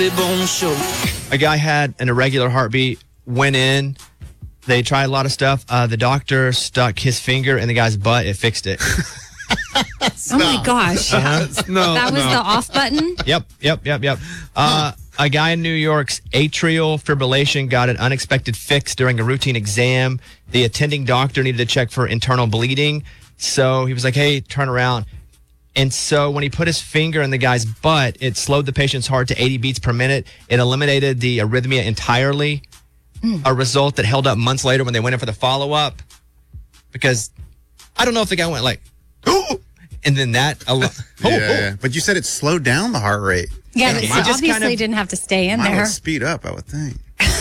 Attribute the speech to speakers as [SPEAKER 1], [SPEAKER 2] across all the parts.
[SPEAKER 1] A guy had an irregular heartbeat, went in. They tried a lot of stuff. The doctor stuck his finger in the guy's butt. It fixed it.
[SPEAKER 2] Oh my gosh.
[SPEAKER 3] No,
[SPEAKER 2] That was the off button?
[SPEAKER 1] Yep. A guy in New York's atrial fibrillation got an unexpected fix during a routine exam. The attending doctor needed to check for internal bleeding. So he was like, hey, turn around. And so when he put his finger in the guy's butt, it slowed the patient's heart to 80 beats per minute. It eliminated the arrhythmia entirely, a result that held up months later when they went in for the follow-up. Because I don't know if the guy went like, oh, and then that.
[SPEAKER 4] Yeah. But you said it slowed down the heart rate.
[SPEAKER 2] Yeah, but
[SPEAKER 1] He
[SPEAKER 2] so
[SPEAKER 1] just
[SPEAKER 2] obviously
[SPEAKER 1] kind of-
[SPEAKER 2] didn't have to stay in
[SPEAKER 4] Mine
[SPEAKER 2] there.
[SPEAKER 4] would speed up, I would think.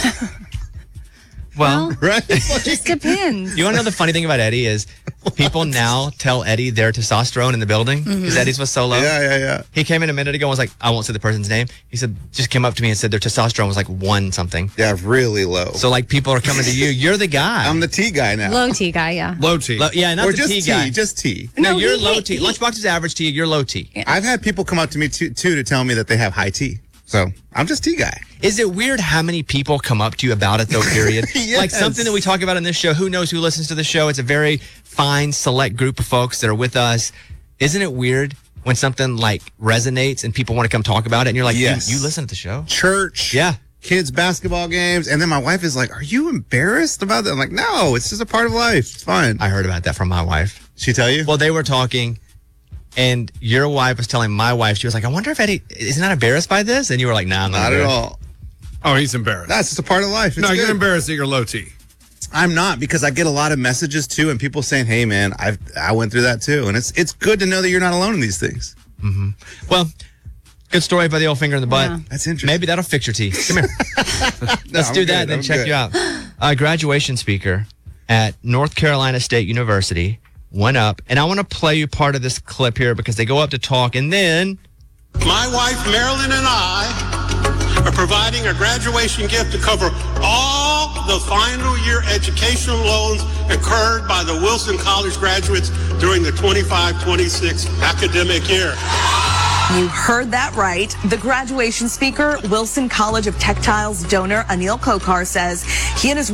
[SPEAKER 1] Well,
[SPEAKER 4] Right?
[SPEAKER 2] Just depends.
[SPEAKER 1] you want to know the funny thing about Eddie is people now tell Eddie their testosterone in the building because Eddie's was so low.
[SPEAKER 4] Yeah.
[SPEAKER 1] He came in a minute ago and was like, I won't say the person's name. He said, just came up to me and said their testosterone was like 1 something.
[SPEAKER 4] Yeah, really low.
[SPEAKER 1] So like people are coming to you. You're the guy.
[SPEAKER 4] I'm the T guy now.
[SPEAKER 2] Low T guy, yeah.
[SPEAKER 3] Low T.
[SPEAKER 1] Yeah, not
[SPEAKER 4] or
[SPEAKER 1] the
[SPEAKER 4] just
[SPEAKER 1] T guy.
[SPEAKER 4] Just T.
[SPEAKER 1] No,
[SPEAKER 2] No,
[SPEAKER 1] you're
[SPEAKER 2] he-
[SPEAKER 1] low
[SPEAKER 2] he-
[SPEAKER 1] T.
[SPEAKER 2] he-
[SPEAKER 1] Lunchbox is average T. You're low T.
[SPEAKER 4] I've had people come up to me too to tell me that they have high T. So I'm just T guy.
[SPEAKER 1] Is it weird how many people come up to you about it though, period?
[SPEAKER 4] Yes.
[SPEAKER 1] Like something that we talk about in this show. Who knows who listens to the show? It's a very fine, select group of folks that are with us. Isn't it weird when something like resonates and people want to come talk about it and you're like,
[SPEAKER 4] Yes.
[SPEAKER 1] you listen to the show?
[SPEAKER 4] Church.
[SPEAKER 1] Yeah.
[SPEAKER 4] Kids basketball games. And then my wife is like, are you embarrassed about that? I'm like, no, it's just a part of life. It's fine.
[SPEAKER 1] I heard about that from my wife.
[SPEAKER 4] She tell you?
[SPEAKER 1] Well, they were talking and your wife was telling my wife, she was like, I wonder if Eddie is not embarrassed by this? And you were like, nah, I'm
[SPEAKER 4] Not at
[SPEAKER 1] embarrassed.
[SPEAKER 4] all.
[SPEAKER 3] Oh, he's embarrassed.
[SPEAKER 4] That's just a part of life. It's
[SPEAKER 3] No, you're
[SPEAKER 4] good.
[SPEAKER 3] embarrassed that you're low T.
[SPEAKER 4] I'm not, because I get a lot of messages too, and people saying, "Hey, man, I went through that too," and it's good to know that you're not alone in these things.
[SPEAKER 1] Well, good story about the old finger in the butt.
[SPEAKER 2] Yeah.
[SPEAKER 4] That's interesting.
[SPEAKER 1] Maybe that'll fix your teeth. Come here. Let's
[SPEAKER 4] I'm
[SPEAKER 1] do that
[SPEAKER 4] good.
[SPEAKER 1] and then
[SPEAKER 4] I'm
[SPEAKER 1] check
[SPEAKER 4] good.
[SPEAKER 1] you out. A graduation speaker at North Carolina State University went up, and I want to play you part of this clip here because they go up to talk, and then
[SPEAKER 5] My wife, Marilyn, and I are providing a graduation gift to cover all the final year educational loans incurred by the Wilson College graduates during the 25-26 academic year.
[SPEAKER 6] You heard that right. The graduation speaker, Wilson College of Textiles donor Anil Kokar, says he and his